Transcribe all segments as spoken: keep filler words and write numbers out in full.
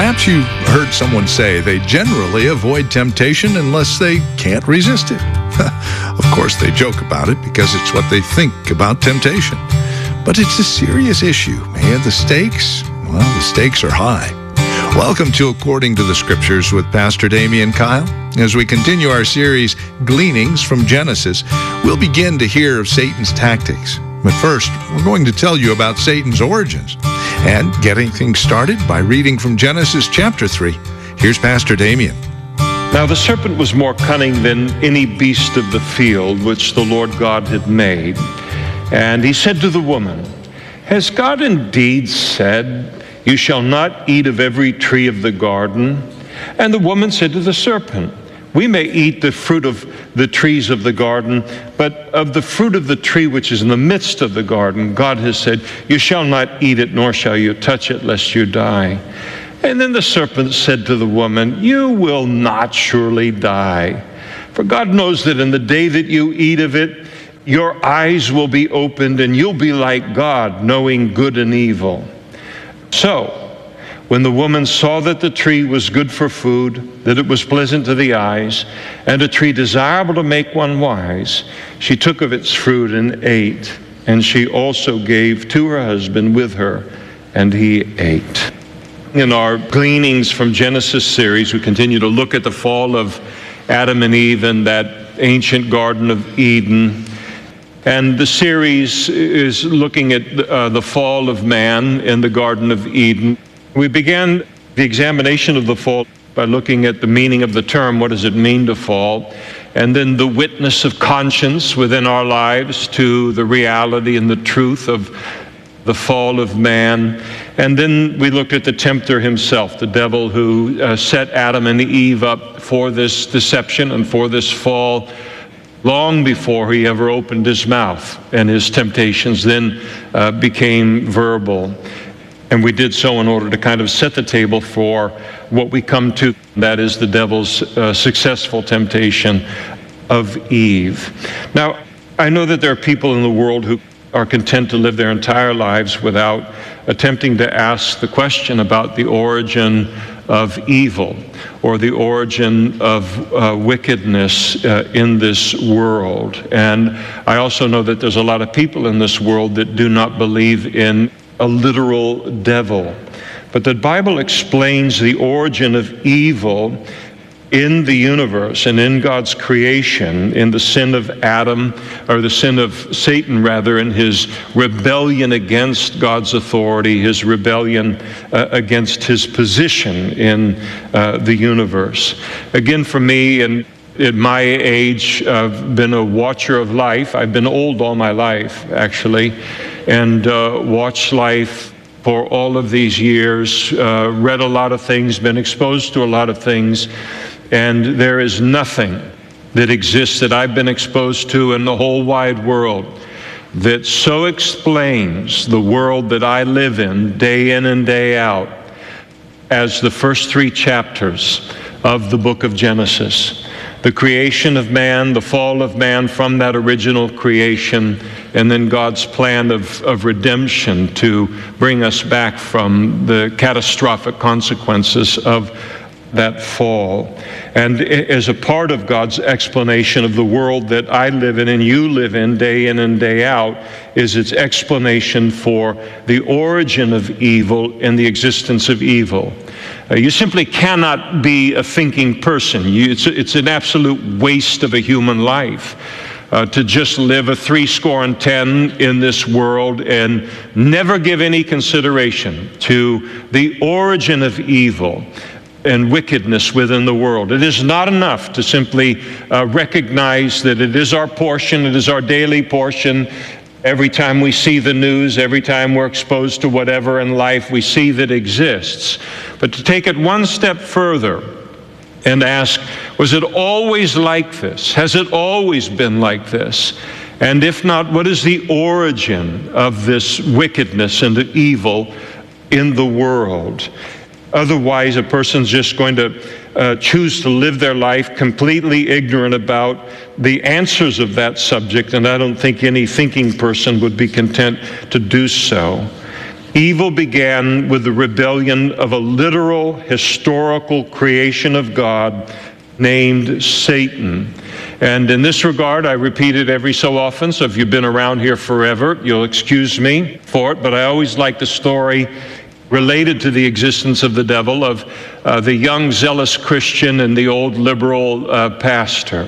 Perhaps you heard someone say they generally avoid temptation unless they can't resist it. Of course, they joke about it because it's what they think about temptation. But it's a serious issue, and the stakes, well, the stakes are high. Welcome to According to the Scriptures with Pastor Damian Kyle. As we continue our series, Gleanings from Genesis, we'll begin to hear of Satan's tactics. But first, we're going to tell you about Satan's origins and getting things started by reading from Genesis chapter three. Here's Pastor Damian. Now the serpent was more cunning than any beast of the field which the Lord God had made. And he said to the woman, "Has God indeed said, 'You shall not eat of every tree of the garden'?" And the woman said to the serpent, "We may eat the fruit of the trees of the garden, but of the fruit of the tree which is in the midst of the garden, God has said, 'You shall not eat it, nor shall you touch it, lest you die.' And then the serpent said to the woman, 'You will not surely die. For God knows that in the day that you eat of it, your eyes will be opened, and you'll be like God, knowing good and evil.' So, when the woman saw that the tree was good for food, that it was pleasant to the eyes, and a tree desirable to make one wise, she took of its fruit and ate, and she also gave to her husband with her, and he ate." In our Gleanings from Genesis series, we continue to look at the fall of Adam and Eve in that ancient Garden of Eden. And the series is looking at uh, the fall of man in the Garden of Eden. We began the examination of the fall by looking at the meaning of the term, what does it mean to fall? And then the witness of conscience within our lives to the reality and the truth of the fall of man. And then we looked at the tempter himself, the devil who uh, set Adam and Eve up for this deception and for this fall long before he ever opened his mouth, and his temptations then uh, became verbal. And we did so in order to kind of set the table for what we come to, that is the devil's uh, successful temptation of Eve. Now, I know that there are people in the world who are content to live their entire lives without attempting to ask the question about the origin of evil or the origin of uh, wickedness uh, in this world. And I also know that there's a lot of people in this world that do not believe in a literal devil. But the Bible explains the origin of evil in the universe and in God's creation, in the sin of Adam, or the sin of Satan rather, in his rebellion against God's authority, his rebellion uh, against his position in uh, the universe. Again, for me, and at my age, I've been a watcher of life. I've been old all my life, actually, and uh, watched life for all of these years, uh, read a lot of things, been exposed to a lot of things. And there is nothing that exists that I've been exposed to in the whole wide world that so explains the world that I live in day in and day out as the first three chapters of the book of Genesis. The creation of man, the fall of man from that original creation, and then God's plan of, of redemption to bring us back from the catastrophic consequences of that fall. And as a part of God's explanation of the world that I live in and you live in day in and day out is its explanation for the origin of evil and the existence of evil. Uh, you simply cannot be a thinking person. You, it's, it's an absolute waste of a human life uh, to just live a three score and ten in this world and never give any consideration to the origin of evil and wickedness within the world. It is not enough to simply uh, recognize that it is our portion, it is our daily portion. Every time we see the news, every time we're exposed to whatever in life, we see that exists. But to take it one step further and ask, was it always like this? Has it always been like this? And if not, what is the origin of this wickedness and the evil in the world? Otherwise, a person's just going to uh, choose to live their life completely ignorant about the answers of that subject, and I don't think any thinking person would be content to do so. Evil began with the rebellion of a literal, historical creation of God named Satan. And in this regard, I repeat it every so often, so if you've been around here forever, you'll excuse me for it, but I always like the story related to the existence of the devil of uh, the young zealous Christian and the old liberal uh, pastor.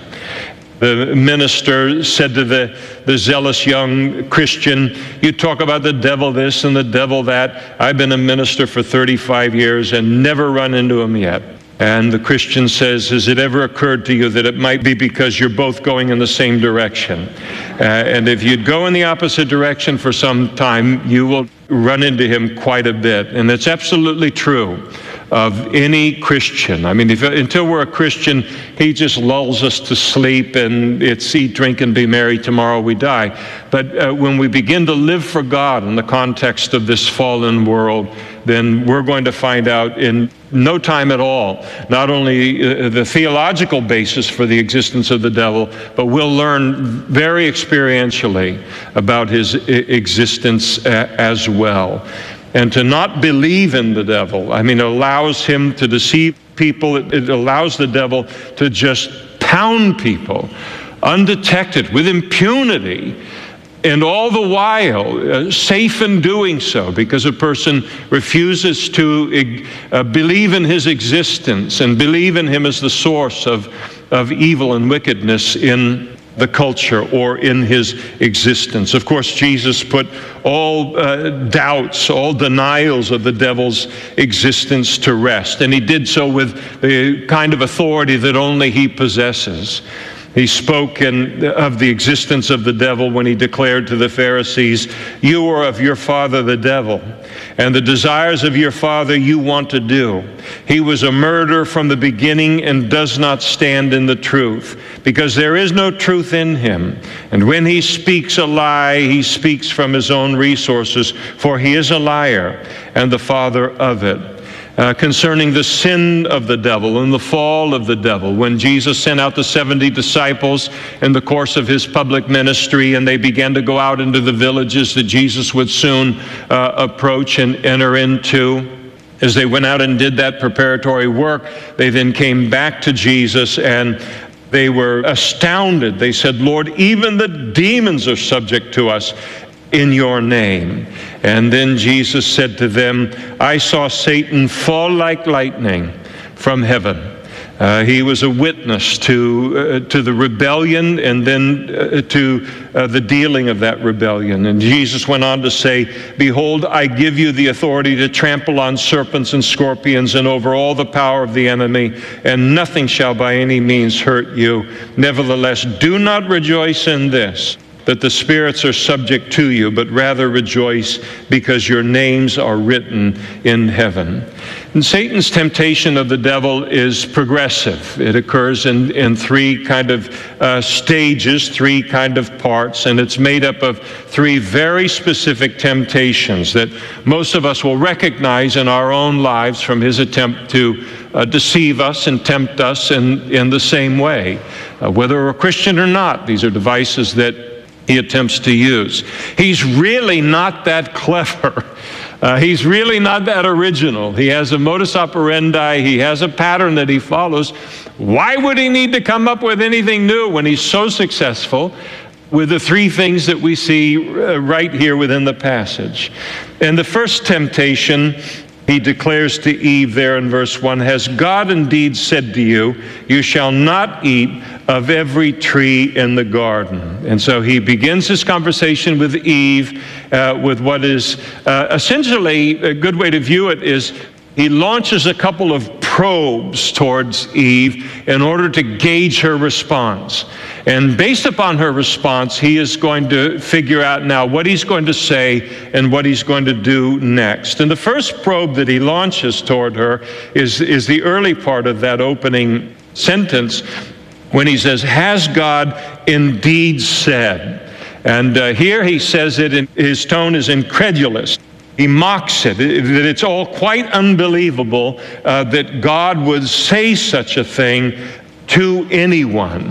The minister said to the, the zealous young Christian, "You talk about the devil this and the devil that. I've been a minister for thirty-five years and never run into him yet." And the Christian says, "Has it ever occurred to you that it might be because you're both going in the same direction? Uh, and if you go in the opposite direction for some time, you will run into him quite a bit." And it's absolutely true of any Christian. I mean, if, until we're a Christian, he just lulls us to sleep, and it's eat, drink, and be merry, tomorrow we die. But uh, when we begin to live for God in the context of this fallen world, then we're going to find out in no time at all, not only uh, the theological basis for the existence of the devil, but we'll learn very experientially about his I- existence uh, as well. And to not believe in the devil, I mean, it allows him to deceive people. It, it allows the devil to just pound people undetected with impunity, and all the while uh, safe in doing so, because a person refuses to uh, believe in his existence and believe in him as the source of, of evil and wickedness in the culture or in his existence. Of course, Jesus put all uh, doubts, all denials of the devil's existence to rest, and he did so with the kind of authority that only he possesses. He spoke in, of the existence of the devil when he declared to the Pharisees, "You are of your father the devil, and the desires of your father you want to do. He was a murderer from the beginning and does not stand in the truth, because there is no truth in him. And when he speaks a lie, he speaks from his own resources, for he is a liar and the father of it." Uh, concerning the sin of the devil and the fall of the devil, when Jesus sent out the seventy disciples in the course of his public ministry, and they began to go out into the villages that Jesus would soon uh, approach and enter into. As they went out and did that preparatory work, they then came back to Jesus, and they were astounded. They said, "Lord, even the demons are subject to us in your name." And then Jesus said to them, "I saw Satan fall like lightning from heaven." Uh, he was a witness to uh, to the rebellion, and then uh, to uh, the dealing of that rebellion. And Jesus went on to say, "Behold, I give you the authority to trample on serpents and scorpions and over all the power of the enemy, and nothing shall by any means hurt you. Nevertheless, do not rejoice in this, that the spirits are subject to you, but rather rejoice because your names are written in heaven." And Satan's temptation of the devil is progressive. It occurs in, in three kind of uh, stages, three kind of parts, and it's made up of three very specific temptations that most of us will recognize in our own lives from his attempt to uh, deceive us and tempt us in, in the same way. Uh, whether we're a Christian or not, these are devices that he attempts to use. He's really not that clever. Uh, he's really not that original. He has a modus operandi. He has a pattern that he follows. Why would he need to come up with anything new when he's so successful with the three things that we see uh, right here within the passage? And the first temptation, he declares to Eve there in verse one, "Has God indeed said to you, you shall not eat of every tree in the garden?" And so he begins his conversation with Eve uh, with what is uh, essentially, a good way to view it is, he launches a couple of probes towards Eve in order to gauge her response. And based upon her response, he is going to figure out now what he's going to say and what he's going to do next. And the first probe that he launches toward her is, is the early part of that opening sentence, when he says, "Has God indeed said?" And uh, here he says it, in, his tone is incredulous. He mocks it, that it's all quite unbelievable uh, that God would say such a thing to anyone.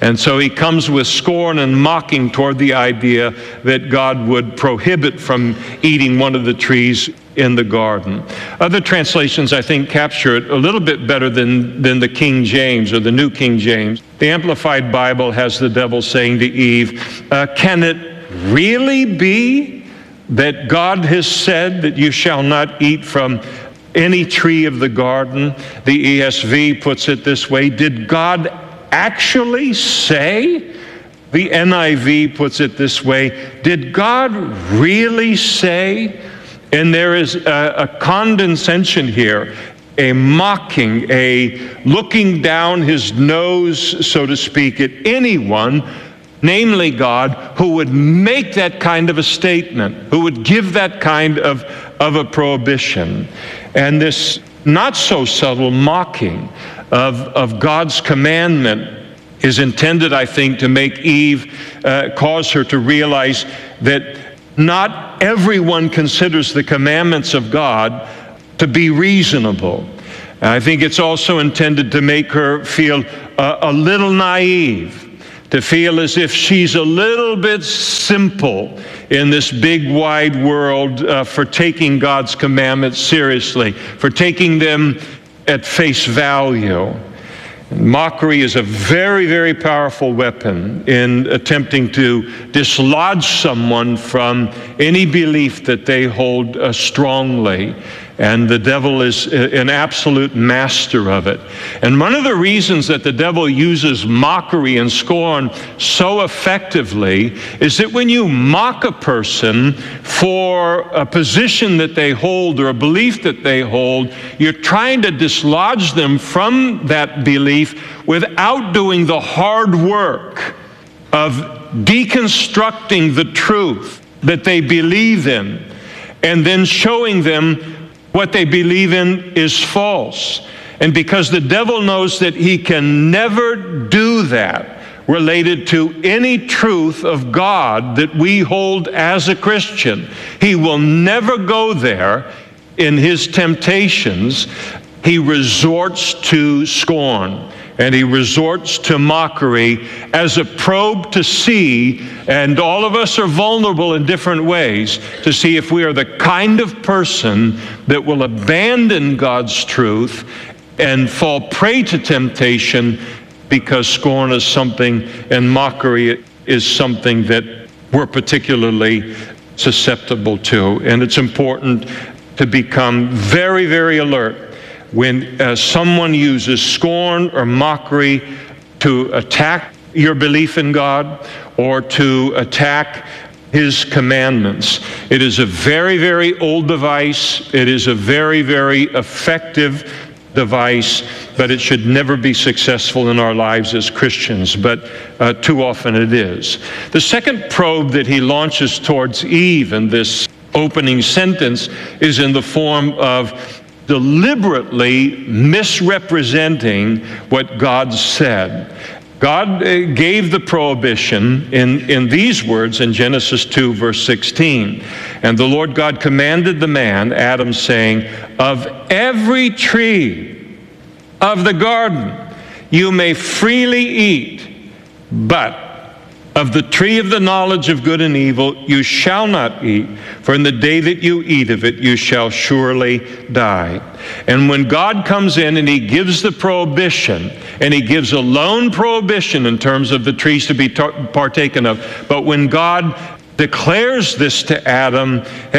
And so he comes with scorn and mocking toward the idea that God would prohibit from eating one of the trees in the garden. Other translations, I think, capture it a little bit better than, than the King James or the New King James. The Amplified Bible has the devil saying to Eve, uh, can it really be that God has said that you shall not eat from any tree of the garden? The E S V puts it this way, did God actually say? The N I V puts it this way, did God really say? And there is a, a condescension here, a mocking, a looking down his nose, so to speak, at anyone, namely God, who would make that kind of a statement, who would give that kind of, of a prohibition. And this not so subtle mocking of, of God's commandment is intended, I think, to make Eve, uh, cause her to realize that not everyone considers the commandments of God to be reasonable. I think it's also intended to make her feel uh, a little naive, to feel as if she's a little bit simple in this big wide world uh, for taking God's commandments seriously, for taking them at face value. Mockery is a very, very powerful weapon in attempting to dislodge someone from any belief that they hold uh, strongly. And the devil is an absolute master of it. And one of the reasons that the devil uses mockery and scorn so effectively is that when you mock a person for a position that they hold or a belief that they hold, you're trying to dislodge them from that belief without doing the hard work of deconstructing the truth that they believe in and then showing them what they believe in is false. And because the devil knows that he can never do that related to any truth of God that we hold as a Christian, he will never go there in his temptations. He resorts to scorn and he resorts to mockery as a probe to see, and all of us are vulnerable in different ways, to see if we are the kind of person that will abandon God's truth and fall prey to temptation, because scorn is something and mockery is something that we're particularly susceptible to. And it's important to become very, very alert when uh, someone uses scorn or mockery to attack your belief in God or to attack his commandments. It is a very, very old device. It is a very, very effective device, but it should never be successful in our lives as Christians, but uh, too often it is. The second probe that he launches towards Eve in this opening sentence is in the form of deliberately misrepresenting what God said. God gave the prohibition in, in these words in Genesis two, verse sixteen. And the Lord God commanded the man, Adam, saying, of every tree of the garden you may freely eat, but of the tree of the knowledge of good and evil you shall not eat, for in the day that you eat of it you shall surely die. And when God comes in and he gives the prohibition, and he gives a lone prohibition in terms of the trees to be partaken of, but when God declares this to Adam,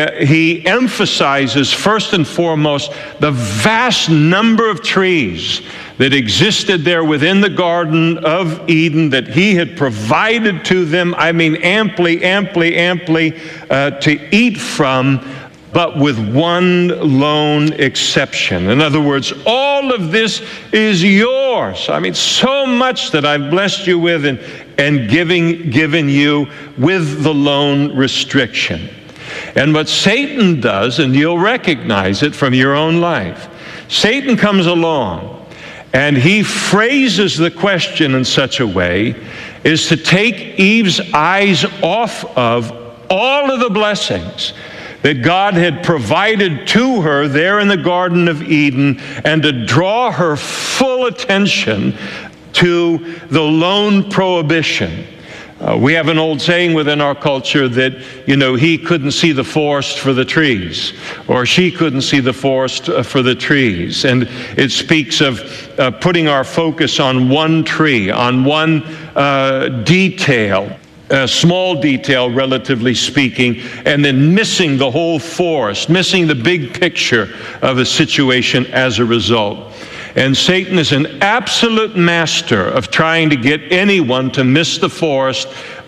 he emphasizes first and foremost the vast number of trees that existed there within the Garden of Eden that he had provided to them, I mean amply, amply, amply uh, to eat from, but with one lone exception. In other words, all of this is yours. I mean, so much that I've blessed you with and, and giving, given you with the lone restriction. And what Satan does, and you'll recognize it from your own life, Satan comes along and he phrases the question in such a way as to take Eve's eyes off of all of the blessings that God had provided to her there in the Garden of Eden, and to draw her full attention to the lone prohibition. Uh, we have an old saying within our culture that, you know, he couldn't see the forest for the trees, or she couldn't see the forest uh, for the trees. And it speaks of uh, putting our focus on one tree, on one uh, detail, a small detail, relatively speaking, and then missing the whole forest, missing the big picture of a situation as a result. And Satan is an absolute master of trying to get anyone to miss the forest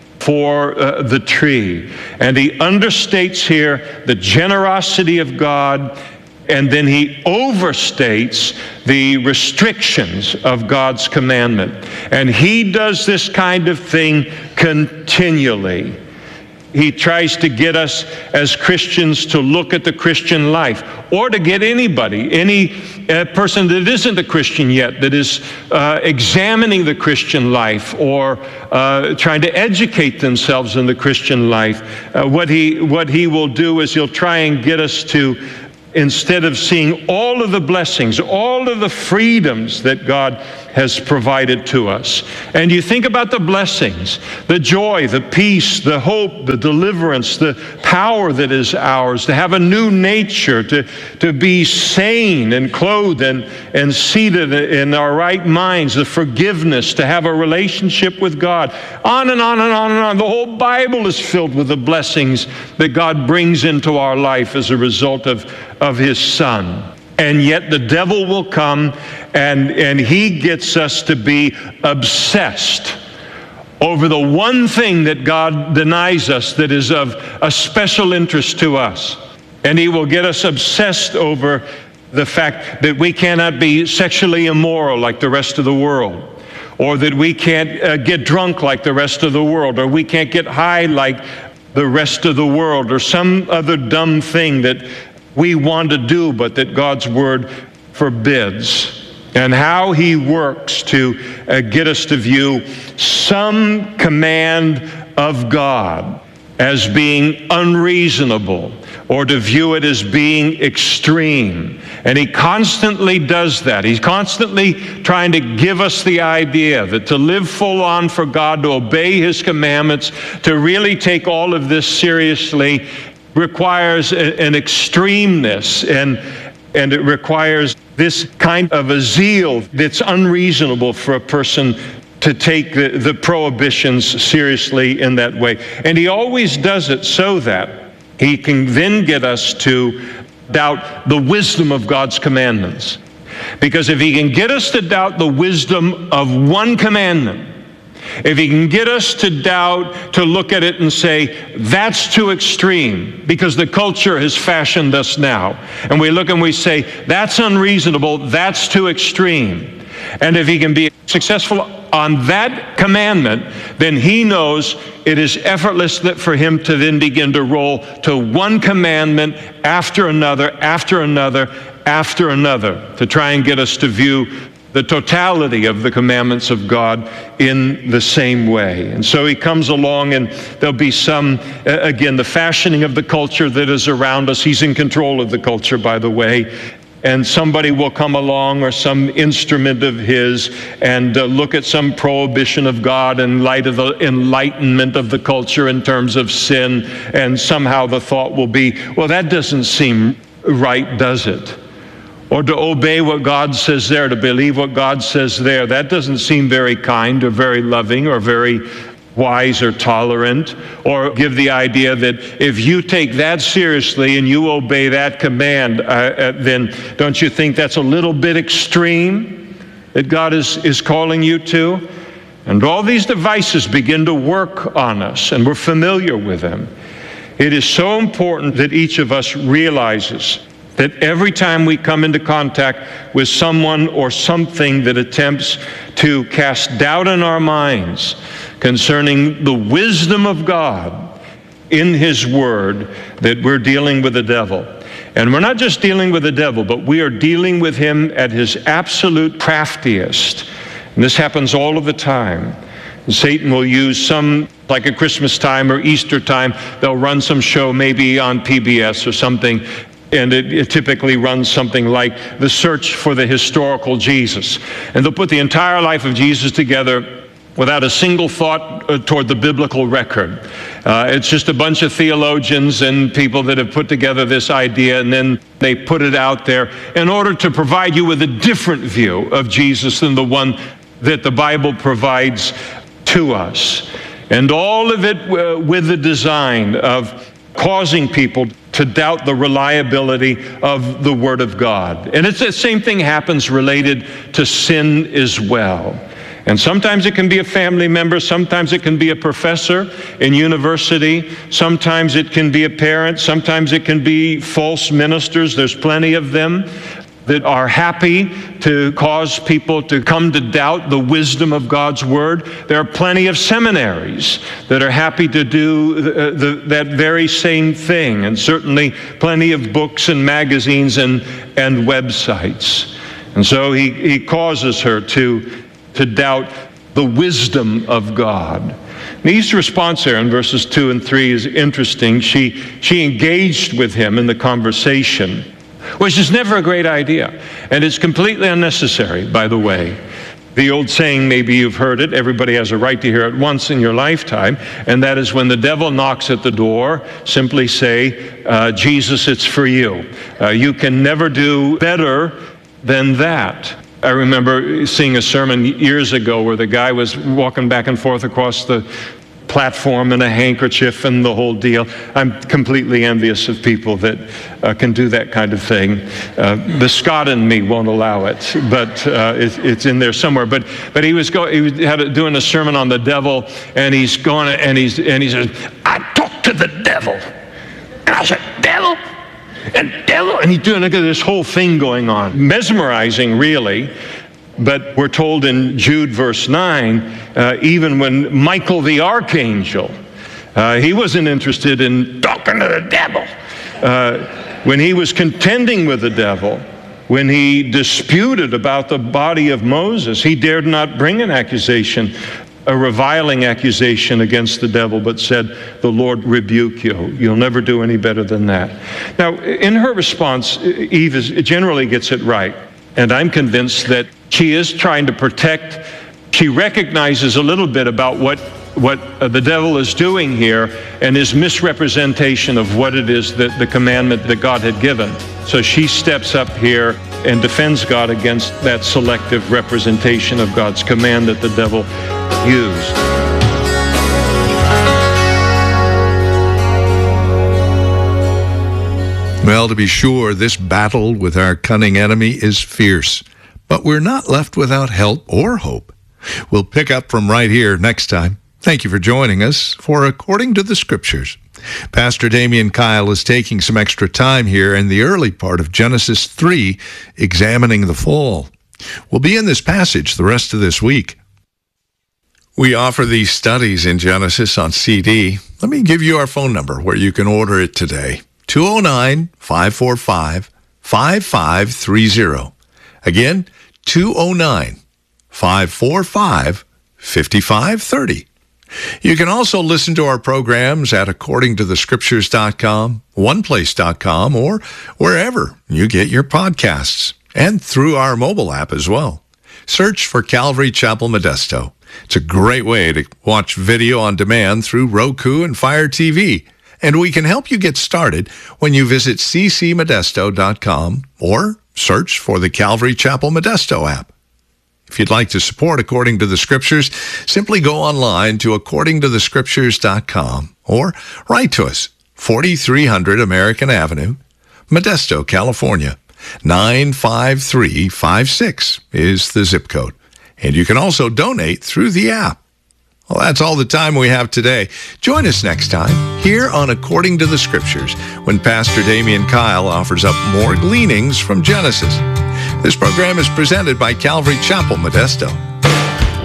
for uh, the tree. And he understates here the generosity of God, and then he overstates the restrictions of God's commandment. And he does this kind of thing continually. He tries to get us as Christians to look at the Christian life, or to get anybody, any uh, person that isn't a Christian yet, that is uh, examining the Christian life, or uh, trying to educate themselves in the Christian life. Uh, what he, what he will do is he'll try and get us to, instead of seeing all of the blessings, all of the freedoms that God has provided to us. And you think about the blessings, the joy, the peace, the hope, the deliverance, the power that is ours, to have a new nature, to, to be sane and clothed and, and seated in our right minds, the forgiveness, to have a relationship with God. On and on and on and on. The whole Bible is filled with the blessings that God brings into our life as a result of, of His Son. And yet the devil will come and, and he gets us to be obsessed over the one thing that God denies us that is of a special interest to us. And he will get us obsessed over the fact that we cannot be sexually immoral like the rest of the world, or that we can't uh, get drunk like the rest of the world, or we can't get high like the rest of the world, or some other dumb thing that we want to do, but that God's Word forbids. And how he works to uh, get us to view some command of God as being unreasonable, or to view it as being extreme. And he constantly does that. He's constantly trying to give us the idea that to live full on for God, to obey His commandments, to really take all of this seriously, requires an extremeness, and, and it requires this kind of a zeal that's unreasonable for a person to take the, the prohibitions seriously in that way. And he always does it so that he can then get us to doubt the wisdom of God's commandments. Because if he can get us to doubt the wisdom of one commandment, if he can get us to doubt, to look at it and say, that's too extreme, because the culture has fashioned us now. And we look and we say, that's unreasonable, that's too extreme. And if he can be successful on that commandment, then he knows it is effortless that for him to then begin to roll to one commandment after another, after another, after another, to try and get us to view the totality of the commandments of God in the same way. And so he comes along, and there'll be some, uh, again, the fashioning of the culture that is around us. He's in control of the culture, by the way. And somebody will come along, or some instrument of his, and uh, look at some prohibition of God in light of the enlightenment of the culture in terms of sin. And somehow the thought will be, well, that doesn't seem right, does it? Or to obey what God says there, to believe what God says there. That doesn't seem very kind or very loving or very wise or tolerant. Or give the idea that if you take that seriously and you obey that command, uh, uh, then don't you think that's a little bit extreme that God is, is calling you to? And all these devices begin to work on us, and we're familiar with them. It is so important that each of us realizes that every time we come into contact with someone or something that attempts to cast doubt in our minds concerning the wisdom of God in His Word, that we're dealing with the devil. And we're not just dealing with the devil, but we are dealing with him at his absolute craftiest. And this happens all of the time. Satan will use some, like at Christmas time or Easter time, they'll run some show maybe on P B S or something, And it, it typically runs something like The Search for the Historical Jesus. And they'll put the entire life of Jesus together without a single thought uh, toward the biblical record. Uh, it's just a bunch of theologians and people that have put together this idea, and then they put it out there in order to provide you with a different view of Jesus than the one that the Bible provides to us. And all of it uh, with the design of causing people to doubt the reliability of the Word of God. And it's the same thing happens related to sin as well. And sometimes it can be a family member, sometimes it can be a professor in university, sometimes it can be a parent, sometimes it can be false ministers. There's plenty of them that are happy to cause people to come to doubt the wisdom of God's Word. There are plenty of seminaries that are happy to do the, the, that very same thing, and certainly plenty of books and magazines and, and websites. And so he, he causes her to, to doubt the wisdom of God. Neve's response there in verses two and three is interesting. She, she engaged with him in the conversation, which is never a great idea. And it's completely unnecessary, by the way. The old saying, maybe you've heard it, everybody has a right to hear it once in your lifetime, and that is when the devil knocks at the door, simply say, uh, Jesus, it's for you. Uh, you can never do better than that. I remember seeing a sermon years ago where the guy was walking back and forth across the platform in a handkerchief and the whole deal. I'm completely envious of people that uh, can do that kind of thing. Uh, the Scot in me won't allow it, but uh, it, it's in there somewhere. But but he was go, he was had a, doing a sermon on the devil, and he's going and he's and he says, "I talked to the devil," and I said, "Devil." And devil, and he's doing look at this whole thing going on, mesmerizing, really. But we're told in Jude verse nine, uh, even when Michael the archangel, uh, he wasn't interested in talking to the devil. Uh, when he was contending with the devil, when he disputed about the body of Moses, he dared not bring an accusation, a reviling accusation against the devil, but said, "The Lord rebuke you. You'll never do any better than that." Now, in her response, Eve is, generally gets it right. And I'm convinced that she is trying to protect. She recognizes a little bit about what, what uh, the devil is doing here and his misrepresentation of what it is that the commandment that God had given. So she steps up here and defends God against that selective representation of God's command that the devil used. Well, to be sure, this battle with our cunning enemy is fierce, but we're not left without help or hope. We'll pick up from right here next time. Thank you for joining us for According to the Scriptures. Pastor Damian Kyle is taking some extra time here in the early part of Genesis three, examining the fall. We'll be in this passage the rest of this week. We offer these studies in Genesis on C D. Let me give you our phone number where you can order it today. two oh nine, five four five, five five three oh. Again, two oh nine, five four five, five five three oh. You can also listen to our programs at according to the scriptures dot com, one place dot com, or wherever you get your podcasts, and through our mobile app as well. Search for Calvary Chapel Modesto. It's a great way to watch video on demand through Roku and Fire T V. And we can help you get started when you visit c c modesto dot com or search for the Calvary Chapel Modesto app. If you'd like to support According to the Scriptures, simply go online to according to the scriptures dot com or write to us, forty-three hundred American Avenue, Modesto, California. nine five three five six is the zip code. And you can also donate through the app. Well, that's all the time we have today. Join us next time here on According to the Scriptures when Pastor Damian Kyle offers up more gleanings from Genesis. This program is presented by Calvary Chapel Modesto.